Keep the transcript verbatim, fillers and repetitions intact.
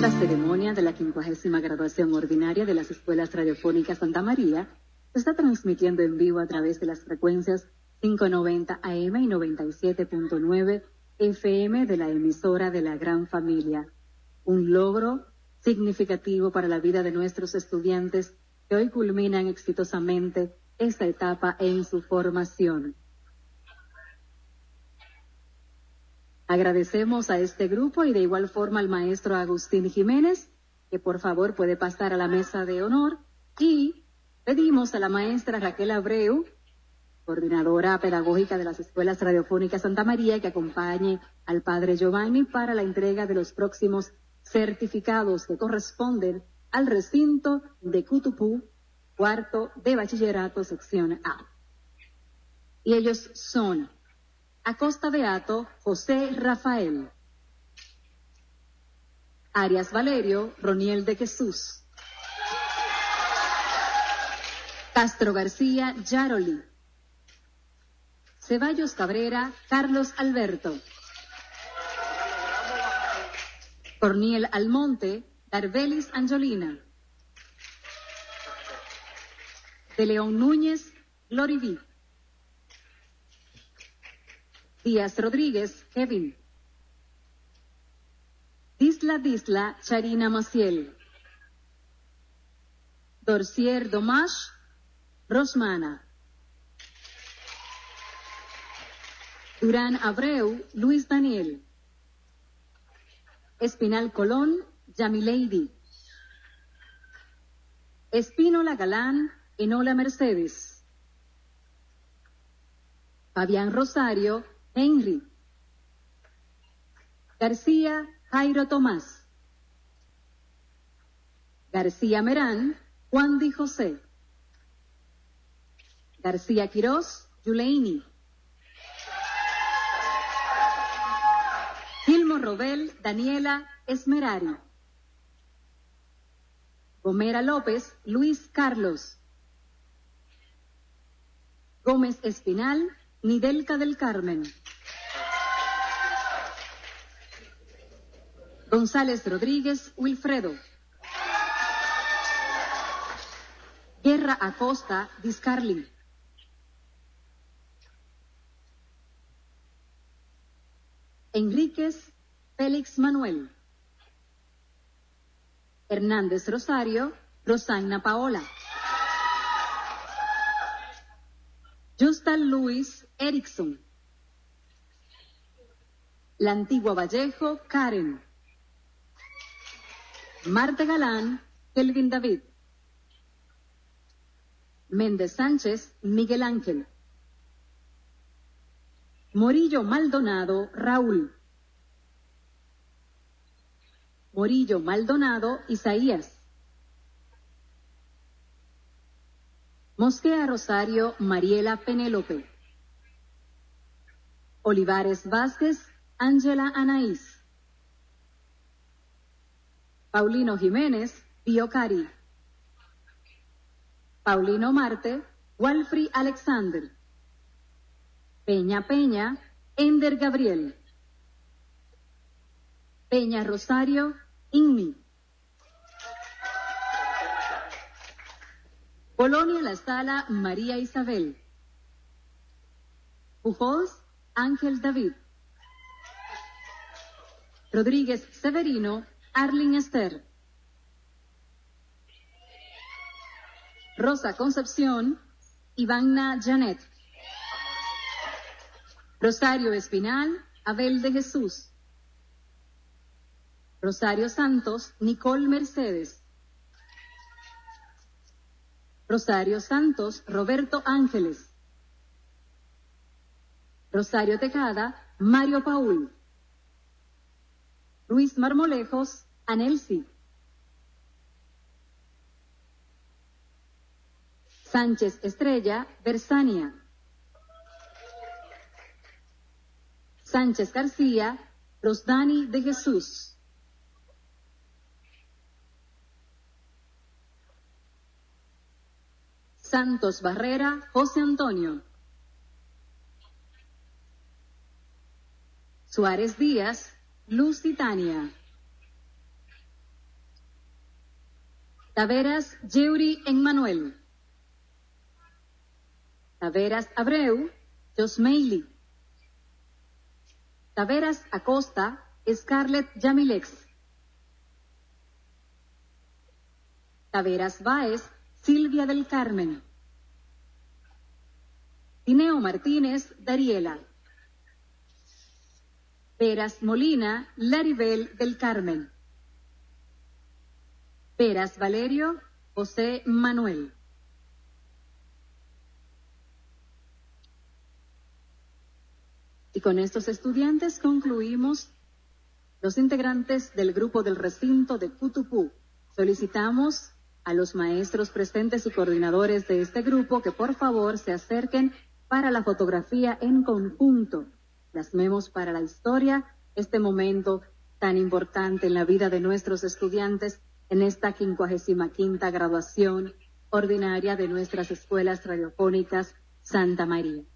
La ceremonia de la quincuagésima graduación ordinaria de las Escuelas Radiofónicas Santa María se está transmitiendo en vivo a través de las frecuencias quinientos noventa A M y noventa y siete punto nueve F M de la emisora de la Gran Familia. Un logro significativo para la vida de nuestros estudiantes que hoy culminan exitosamente esta etapa en su formación. Agradecemos a este grupo y de igual forma al maestro Agustín Jiménez, que por favor puede pasar a la mesa de honor, y pedimos a la maestra Raquel Abreu, coordinadora pedagógica de las Escuelas Radiofónicas Santa María, que acompañe al padre Giovanni para la entrega de los próximos certificados que corresponden al recinto de Cutupú, cuarto de bachillerato, sección A. Y ellos son Acosta Beato, José Rafael. Arias Valerio, Roniel de Jesús. Castro García, Yaroli. Ceballos Cabrera, Carlos Alberto. Corniel Almonte, Darbelis Angelina. De León Núñez, Loriví. Díaz Rodríguez, Kevin. Disla Disla, Charina Maciel. Dorcier Domash, Rosmana. Durán Abreu, Luis Daniel. Espinal Colón, Yamileidi. Espínola Galán, Enola Mercedes. Fabián Rosario, Henry. García, Jairo Tomás. García Merán, Juan Di José. García Quirós, Yuleini. Gilmo Robel, Daniela Esmerari. Gomera López, Luis Carlos. Gómez Espinal, Nidelca del Carmen. González Rodríguez, Wilfredo. Guerra Acosta, Discarli. Enríquez, Félix Manuel. Hernández Rosario, Rosagna Paola. Justal Luis Erickson. La Antigua Vallejo, Karen. Marta Galán, Kelvin David. Méndez Sánchez, Miguel Ángel. Morillo Maldonado, Raúl. Morillo Maldonado, Isaías. Mosquea Rosario, Mariela Penélope. Olivares Vázquez, Ángela Anaís. Paulino Jiménez, Biocari. Paulino Marte, Walfrey Alexander. Peña Peña, Ender Gabriel. Peña Rosario, Inmi. Polonia La Sala, María Isabel. Pujols, Ángel David. Rodríguez Severino, Arlene Esther. Rosa Concepción, Ivana Janet. Rosario Espinal, Abel de Jesús. Rosario Santos, Nicole Mercedes. Rosario Santos, Roberto Ángeles. Rosario Tejada, Mario Paul. Luis Marmolejos, Anelsi. Sánchez Estrella, Bersania. Sánchez García, Rosdani de Jesús. Santos Barrera, José Antonio. Suárez Díaz, Luz Titania. Taveras Yeuri Emmanuel. Taveras Abreu Josmeili. Taveras Acosta Scarlett Yamilex. Taveras Báez Silvia del Carmen. Tineo Martínez Dariela. Veras Molina Laribel del Carmen. Veras Valerio José Manuel. Y con estos estudiantes concluimos los integrantes del grupo del recinto de Cutupú. Solicitamos a los maestros presentes y coordinadores de este grupo que por favor se acerquen para la fotografía en conjunto. Plasmemos para la historia este momento tan importante en la vida de nuestros estudiantes en esta quincuagésima quinta graduación ordinaria de nuestras escuelas radiofónicas Santa María.